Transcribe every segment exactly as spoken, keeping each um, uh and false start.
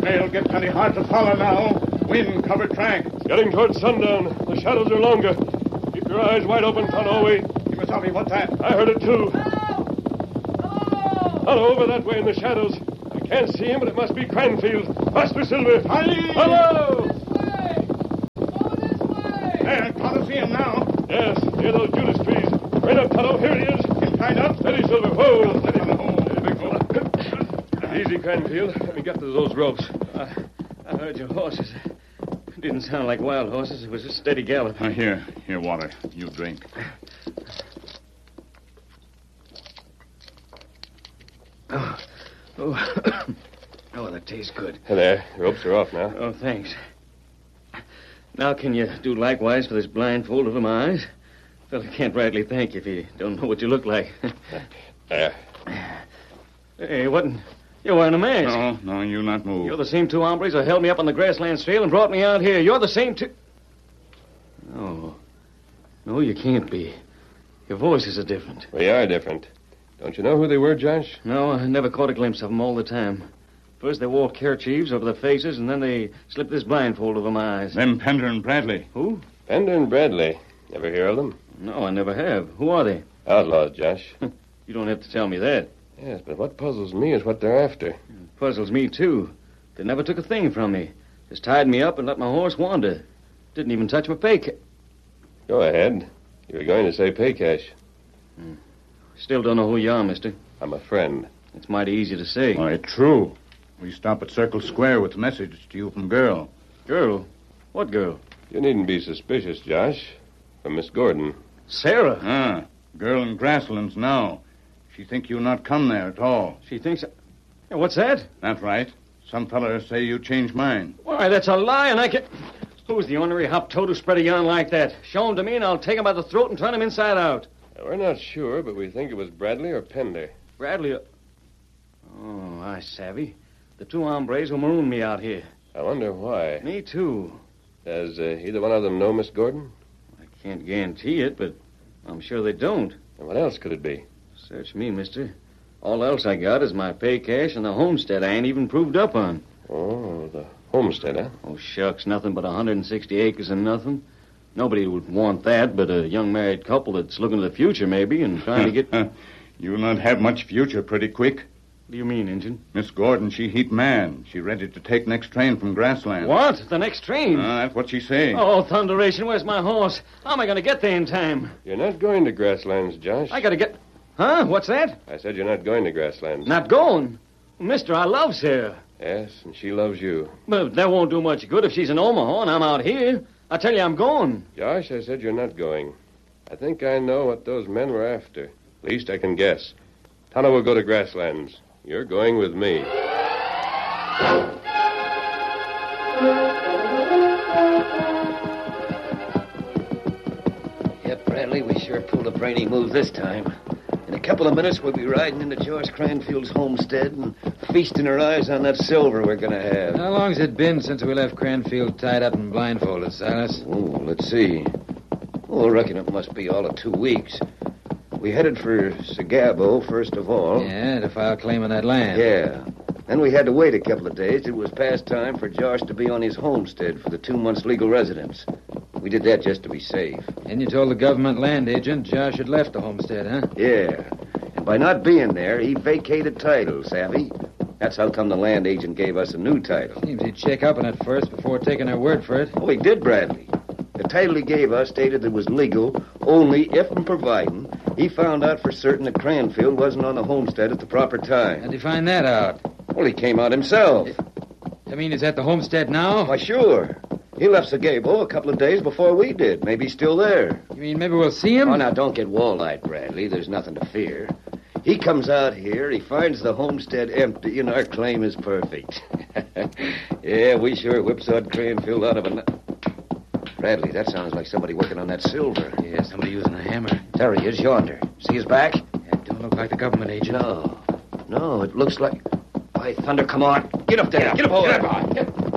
trail get plenty hard to follow now. Wind-covered track. It's getting towards sundown. The shadows are longer. Keep your eyes wide open, Tonto. We... Kimasabi, what's that? I heard it, too. Hello! Tonto, over that way in the shadows. I can't see him, but it must be Cranfield. Faster, Silver. Hi! Hello! This way! Go this way! There, Tonto, see him now. Yes, near those Judas trees. Right up, Tonto. Here he is. He's tied up. Steady, Silver. Whoa. Steady, Steady, big fella. Easy, Cranfield. Let me get to those ropes. Uh, I heard your horses. It didn't sound like wild horses. It was a steady gallop. Uh, here, here, water. You drink. Oh, oh, oh, that tastes good. There, the ropes are off now. Oh, thanks. Now, can you do likewise for this blindfold over my eyes? Well, I can't rightly thank you if you don't know what you look like. There. Hey, what? in- You're wearing a mask. No, no, you not move. You're the same two hombres who held me up on the grasslands trail and brought me out here. You're the same two... No. No, you can't be. Your voices are different. We are different. Don't you know who they were, Josh? No, I never caught a glimpse of them all the time. First they wore kerchiefs over their faces, and then they slipped this blindfold over my eyes. Them Pender and Bradley. Who? Pender and Bradley. Never hear of them? No, I never have. Who are they? Outlaws, Josh. You don't have to tell me that. Yes, but what puzzles me is what they're after. It puzzles me, too. They never took a thing from me. Just tied me up and let my horse wander. Didn't even touch my pay ca- Go ahead. You were going to say pay cash. Hmm. Still don't know who you are, mister. I'm a friend. It's mighty easy to say. Why, true. We stop at Circle Square with a message to you from girl. Girl? What girl? You needn't be suspicious, Josh. From Miss Gordon. Sarah. Ah, girl in Grasslands now. She think you not come there at all. She thinks... Hey, what's that? That's right. Some fellas say you changed mine. Why, that's a lie, and I can... Who's the ornery hop-toad who spread a yarn like that? Show him to me, and I'll take him by the throat and turn him inside out. Now, we're not sure, but we think it was Bradley or Pender. Bradley... Oh, I savvy. The two hombres who marooned me out here. I wonder why. Me, too. Does uh, either one of them know Miss Gordon? I can't guarantee it, but I'm sure they don't. And what else could it be? Search me, mister. All else I got is my pay cash and the homestead I ain't even proved up on. Oh, the homestead, huh? Oh, shucks, nothing but one hundred sixty acres and nothing. Nobody would want that but a young married couple that's looking to the future, maybe, and trying to get... What You'll not have much future pretty quick. do you mean, Injun? Miss Gordon, she heat man. She ready to take next train from Grassland. What? The next train? Ah, that's what she say. Oh, thunderation, where's my horse? How am I going to get there in time? You're not going to Grasslands, Josh. I got to get... Huh? What's that? I said you're not going to Grasslands. Not going. Mister, I love Sarah. Yes, and she loves you. But that won't do much good if she's in Omaha and I'm out here. I tell you, I'm going. Josh, I said you're not going. I think I know what those men were after. At least I can guess. Tonto will go to Grasslands. You're going with me. Yep, Bradley, we sure pulled a brainy move this time. In a couple of minutes, we'll be riding into George Cranfield's homestead and feasting our eyes on that silver we're going to have. How long's it been since we left Cranfield tied up and blindfolded, Silas? Oh, let's see. Oh, I reckon it must be all of two weeks. We headed for Sagabo, first of all. Yeah, to file claim on that land. Yeah. Then we had to wait a couple of days. It was past time for Josh to be on his homestead for the two months' legal residence. We did that just to be safe. And you told the government land agent Josh had left the homestead, huh? Yeah. And by not being there, he vacated title, savvy? That's how come the land agent gave us a new title. Seems he'd check up on it first before taking our word for it. Oh, he did, Bradley. The title he gave us stated it was legal only if and providing he found out for certain that Cranfield wasn't on the homestead at the proper time. How'd you find that out? Well, he came out himself. I mean, he's at the homestead now? Why, sure. He left Sagabo a couple of days before we did. Maybe he's still there. You mean maybe we'll see him? Oh, now, don't get wall-eyed, Bradley. There's nothing to fear. He comes out here, he finds the homestead empty, and our claim is perfect. Yeah, we sure whipsawed Cranfield out of a... Bradley, that sounds like somebody working on that silver. Yeah, somebody using a hammer. There he is, yonder. See his back? Yeah, don't look like the government agent. No. No, it looks like... By thunder, come on. Get up there. Get up, over there. Get up.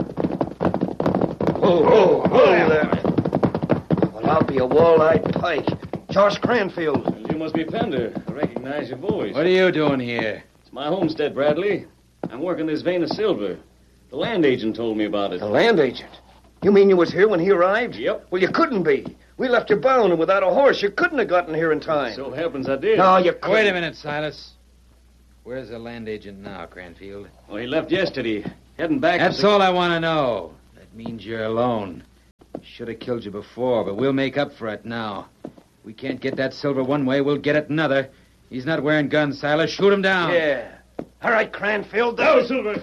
Oh, oh, oh, there. Well, I'll be a wall-eyed pike. Josh Cranfield. Well, you must be Pender. I recognize your voice. What are you doing here? It's my homestead, Bradley. I'm working this vein of silver. The land agent told me about it. The land agent? You mean you was here when he arrived? Yep. Well, you couldn't be. We left you bound and without a horse. You couldn't have gotten here in time. So happens I did. No, you couldn't. Wait a minute, Silas. Where's the land agent now, Cranfield? Well, he left yesterday. Heading back That's to the... all I want to know. That means you're alone. Should have killed you before, but we'll make up for it now. We can't get that silver one way, we'll get it another. He's not wearing guns, Silas. Shoot him down. Yeah. All right, Cranfield. No, Silver!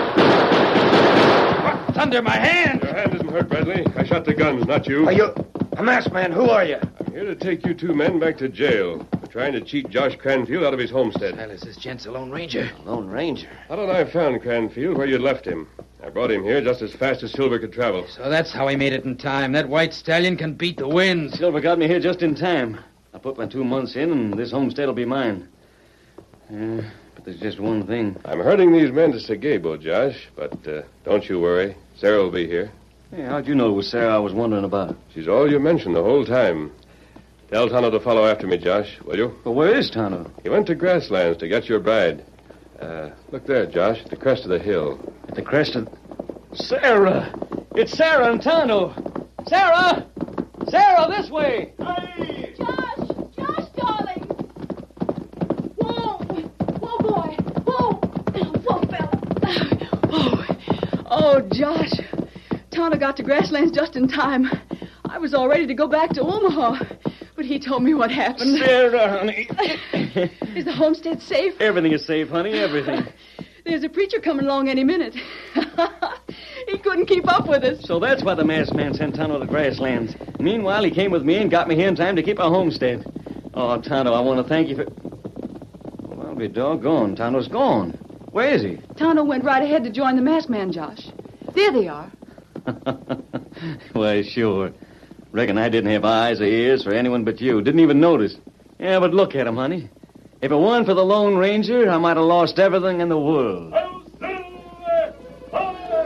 What's under my hand? Your hand isn't hurt, Bradley. I shot the guns, not you. Are you a masked man? Who are you? I'm here to take you two men back to jail for trying to cheat Josh Cranfield out of his homestead. Silas, this gent's a Lone Ranger. Lone Ranger. How did I found Cranfield where you'd left him? I brought him here just as fast as Silver could travel. So that's how he made it in time. That white stallion can beat the wind. Silver got me here just in time. I put my two months in, and this homestead will be mine. Uh, but there's just one thing. I'm herding these men to Sagebo, Josh, but uh, don't you worry. Sarah will be here. Hey, how'd you know it was Sarah I was wondering about? She's all you mentioned the whole time. Tell Tonto to follow after me, Josh, will you? But where is Tonto? He went to Grasslands to get your bride. Uh, look there, Josh, at the crest of the hill. At the crest of... Sarah! It's Sarah and Tonto! Sarah! Sarah, this way! Josh! Josh, darling! Whoa! Whoa, boy! Whoa! Whoa, fella! Oh, oh, Josh. Tonto got to Grasslands just in time. I was all ready to go back to Omaha, but he told me what happened. Sarah, honey. Is the homestead safe? Everything is safe, honey, everything. There's a preacher coming along any minute. He couldn't keep up with us. So that's why the masked man sent Tonto to Grasslands. Meanwhile, he came with me and got me here in time to keep our homestead. Oh, Tonto, I want to thank you for... Well, I'll be doggone. Tonto's gone. Where is he? Tonto went right ahead to join the masked man, Josh. There they are. Why, sure. Reckon I didn't have eyes or ears for anyone but you. Didn't even notice. Yeah, but look at him, honey. If it weren't for the Lone Ranger, I might have lost everything in the world.